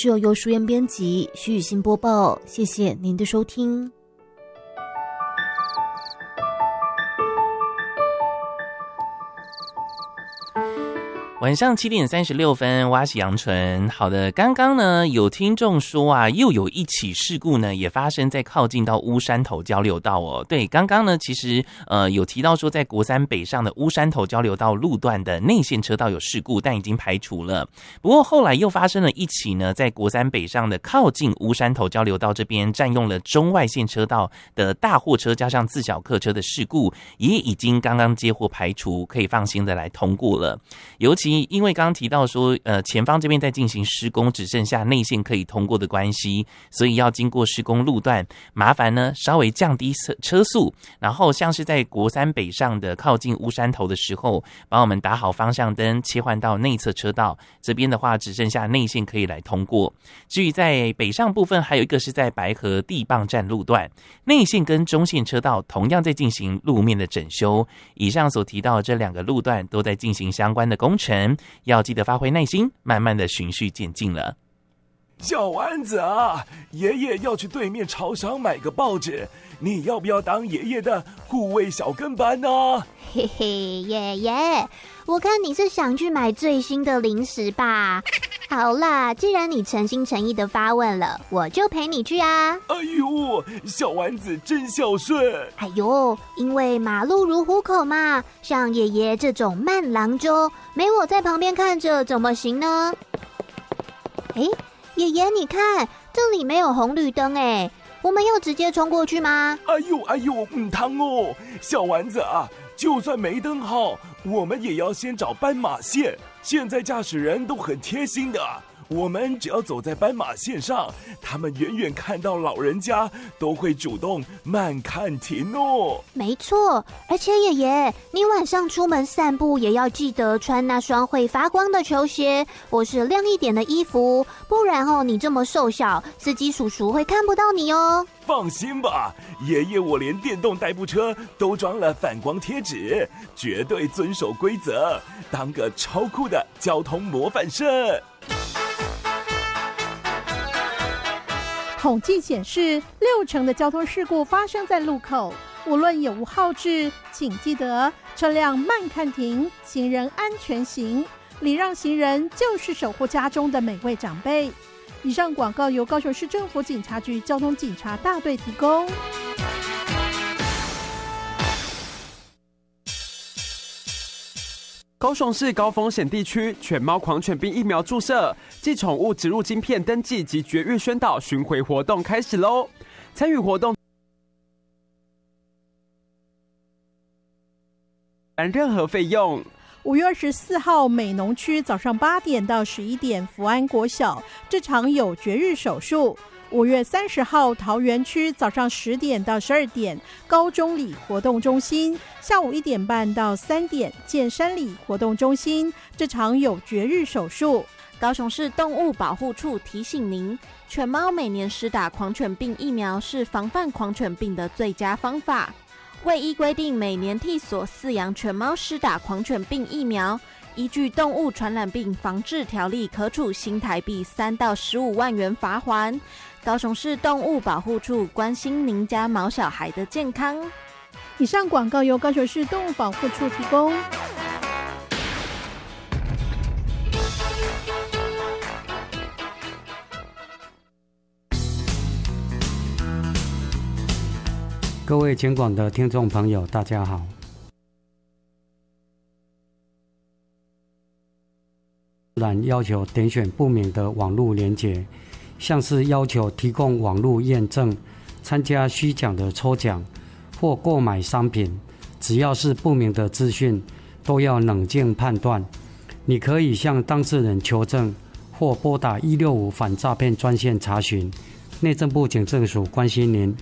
这由书妍编辑，徐雨欣播报，谢谢您的收听。 晚上7点36分，挖起阳春。好的，刚刚呢有听众说啊，又有一起事故呢，也发生在靠近到乌山头交流道哦。对，刚刚呢其实有提到说，在国三北上的乌山头交流道路段的内线车道有事故，但已经排除了。不过后来又发生了一起呢，在国三北上的靠近乌山头交流道这边占用了中外线车道的大货车加上自小客车的事故，也已经刚刚接获排除，可以放心的来通过了。尤其因为刚刚提到说，前方这边在进行施工，只剩下内线可以通过的关系，所以要经过施工路段，麻烦呢稍微降低车速，然后像是在国三北上的靠近乌山头的时候，帮我们打好方向灯，切换到内侧车道，这边的话只剩下内线可以来通过。至于在北上部分，还有一个是在白河地磅站路段，内线跟中线车道同样在进行路面的整修。以上所提到的这2个路段都在进行相关的工程，要记得发挥耐心，慢慢的循序渐进了。 小丸子啊，爷爷要去对面超商买个报纸，你要不要当爷爷的护卫小跟班呢？ 嘿嘿，爷爷，我看你是想去买最新的零食吧。好啦，既然你诚心诚意的发问了，我就陪你去啊。 哎呦，小丸子真孝顺。 哎呦，因为马路如虎口嘛，像爷爷这种慢郎中，没我在旁边看着怎么行呢？哎，爷爷你看，这里没有红绿灯哎，我们要直接冲过去吗？ 哎呦，汤哦，小丸子啊，就算没灯号，我们也要先找斑马线。现在驾驶人都很贴心的，我们只要走在斑马线上，他们远远看到老人家都会主动慢看停哦。 没错，而且爷爷，你晚上出门散步也要记得穿那双会发光的球鞋，或是亮一点的衣服，不然你这么瘦小，司机叔叔会看不到你哦。 放心吧，爷爷我连电动代步车都装了反光贴纸，绝对遵守规则，当个超酷的交通模范生。 统计显示，60%的交通事故发生在路口。无论有无号志，请记得车辆慢看停，行人安全行，礼让行人就是守护家中的每位长辈。以上广告由高雄市政府警察局交通警察大队提供。 高雄市高风险地区犬猫狂犬病疫苗注射暨宠物植入晶片登记及绝育宣导巡回活动开始喽！参与活动含任何费用。 5月24号，美浓区早上8点到11点，福安国小这场有绝育手术。5月30号，桃园区早上10点到12点，高中里活动中心；下午1点半到3点，建山里活动中心这场有绝育手术。 高雄市动物保护处提醒您，犬猫每年施打狂犬病疫苗是防范狂犬病的最佳方法。为依规定每年替所饲养犬猫施打狂犬病疫苗，依据《动物传染病防治条例》可处新台币3到15万元罚锾。高雄市动物保护处关心您家毛小孩的健康。 以上广告由高雄市动物保护处提供。 各位全广的听众朋友，大家好。栏要求点选不明的网络连结，像是要求提供网络验证、参加虚假的抽奖或购买商品，只要是不明的资讯，都要冷静判断。你可以向当事人求证，或拨打165反诈骗专线查询。内政部警政署关心您。